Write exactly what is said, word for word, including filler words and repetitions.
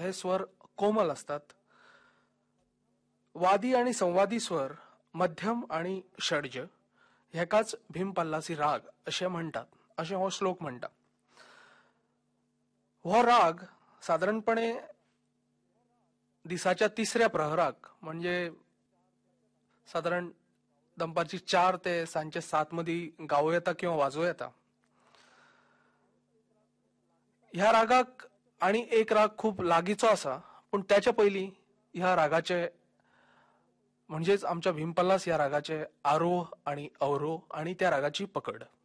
हे स्वर कोमल असतात. वादी आणि संवादी स्वर मध्यम आणि षड्ज ह्याकाच भीमपल्लासी राग असे म्हणतात, असे हो श्लोक म्हणतात. हो राग साधारणपणे दिसाच्या तिसऱ्या प्रहराक म्हणजे साधारण दंपारची चार ते सांजचे सात मध्ये गावो येता किंवा वाजो येता. ह्या रागाक आणि एक राग खूप लागीचो असा, पण त्याच्या पयलीं ह्या रागाचे म्हणजेच आमच्या भीमपल्लास या रागाचे आरोह आणि अवरोह आणि त्या रागाची पकड.